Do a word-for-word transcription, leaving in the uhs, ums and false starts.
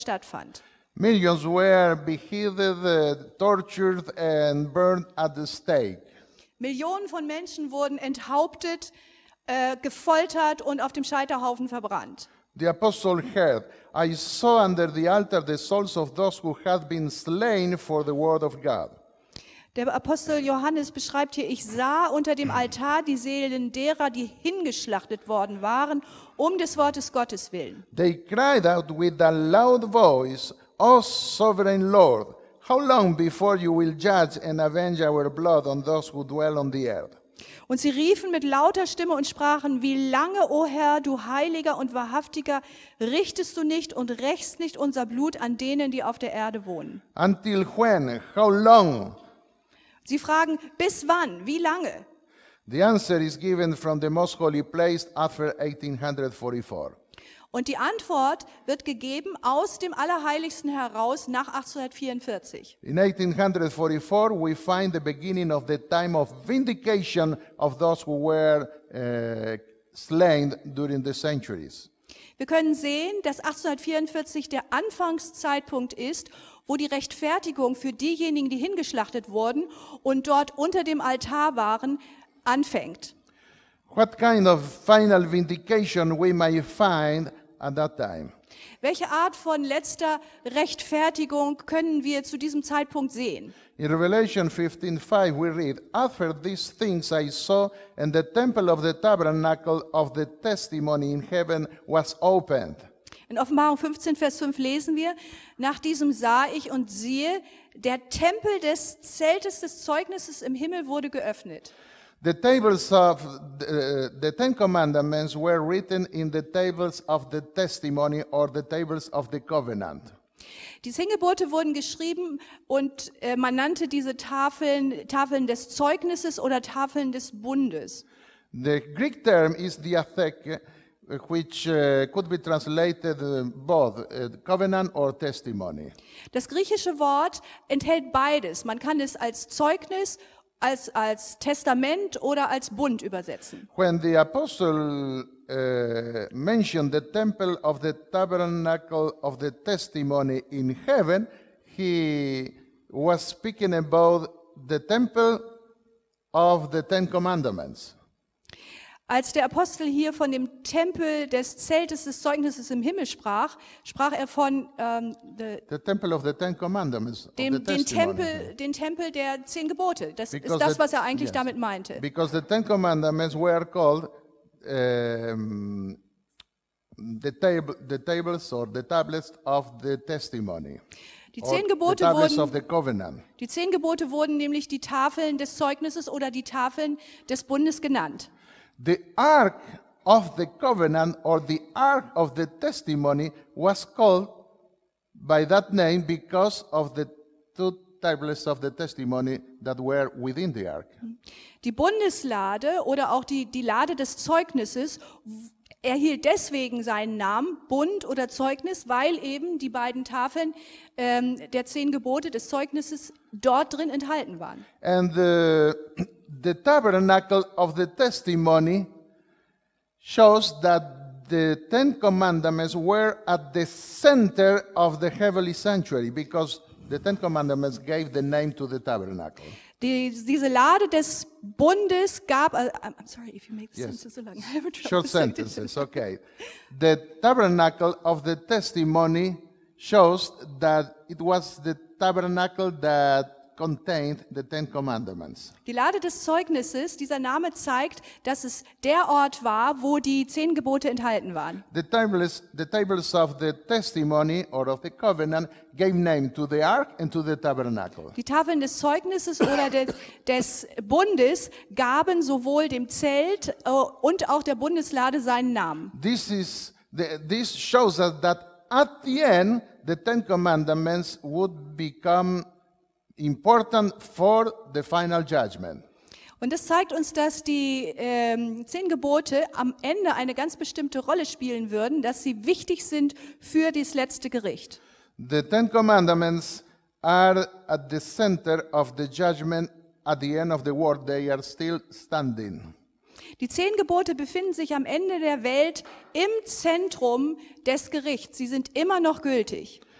stattfand. Millions were beheaded, uh, tortured, and burned at the stake. Millionen von Menschen wurden enthauptet, äh, gefoltert und auf dem Scheiterhaufen verbrannt. The apostle heard, I saw under the altar the souls of those who had been slain for the word of God. Der Apostel Johannes beschreibt hier, ich sah unter dem Altar die Seelen derer, die hingeschlachtet worden waren, um des Wortes Gottes willen. They cried out with a loud voice, O sovereign Lord, how long before you will judge and avenge our blood on those who dwell on the earth? Und sie riefen mit lauter Stimme und sprachen, wie lange, o Herr, du Heiliger und Wahrhaftiger, richtest du nicht und rächst nicht unser Blut an denen, die auf der Erde wohnen? Until when? How long? Sie fragen, bis wann? Wie lange? The answer is given from the most holy place after eighteen forty-four. Und die Antwort wird gegeben aus dem Allerheiligsten heraus nach achtzehnhundertvierundvierzig. In eighteen forty-four, we find the beginning of the time of vindication of those who were uh, slain during the centuries. Wir können sehen, dass achtzehnhundertvierundvierzig der Anfangszeitpunkt ist, wo die Rechtfertigung für diejenigen, die hingeschlachtet wurden und dort unter dem Altar waren, anfängt. What kind of final vindication we may find at that time? Welche Art von letzter Rechtfertigung können wir zu diesem Zeitpunkt sehen? In Revelation fifteen five we read, After these things I saw, and the temple of the tabernacle of the testimony in heaven was opened. In Offenbarung fünfzehn, Vers fünf lesen wir, nach diesem sah ich und siehe, der Tempel des Zeltes des Zeugnisses im Himmel wurde geöffnet. The tables of the, the Ten Commandments were written in the tables of the testimony or the tables of the covenant. Die zehn Gebote wurden geschrieben und äh, man nannte diese Tafeln Tafeln des Zeugnisses oder Tafeln des Bundes. The Greek term is diatheke, which uh, could be translated uh, both uh, covenant or testimony. Das griechische Wort enthält beides. Man kann es als Zeugnis, als, als Testament oder als Bund übersetzen. When the apostle uh, mentioned the temple of the tabernacle of the testimony in heaven, he was speaking about the temple of the Ten Commandments. Als der Apostel hier von dem Tempel des Zeltes des Zeugnisses im Himmel sprach, sprach er von ähm, the, The temple of the Ten Commandments, of dem the den testimony. Tempel, den Tempel der zehn Gebote. Das Because ist das, the- was er eigentlich yes. damit meinte. Because the Ten Commandments were called um, the, table, the tables or the tablets of the testimony. Die or zehn the Gebote tablets wurden of the covenant. Die zehn Gebote wurden nämlich die Tafeln des Zeugnisses oder die Tafeln des Bundes genannt. The Ark of the Covenant or the Ark of the Testimony was called by that name because of the two tablets of the testimony that were within the Ark. Die Bundeslade oder auch die, die Lade des Zeugnisses erhielt deswegen seinen Namen, Bund oder Zeugnis, weil eben die beiden Tafeln ähm, der zehn Gebote des Zeugnisses dort drin enthalten waren. And the, the tabernacle of the testimony shows that the Ten Commandments were at the center of the heavenly sanctuary because the Ten Commandments gave the name to the tabernacle. Die, diese Lade des Bundes gab, uh, I'm sorry if you make the Yes. sentence so long. I have a trouble Short saying it. sentences, okay. The tabernacle of the testimony shows that it was the tabernacle that contained the Ten Commandments. Die Lade des Zeugnisses, dieser Name zeigt, dass es der Ort war, wo die zehn Gebote enthalten waren. The tables, the tables of the testimony or of the covenant gave name to the ark and to the tabernacle. Die Tafeln des Zeugnisses oder des, des Bundes gaben sowohl dem Zelt äh, und auch der Bundeslade seinen Namen. This is the, this shows us that at the end the Ten Commandments would become important for the final judgment. Und das zeigt uns, dass die ähm, zehn Gebote am Ende eine ganz bestimmte Rolle spielen würden, dass sie wichtig sind für das letzte Gericht. The Ten Commandments are at the center of the judgment at the end of the world. They are still standing. Die zehn Gebote befinden sich am Ende der Welt im Zentrum des Gerichts. Sie sind immer noch gültig.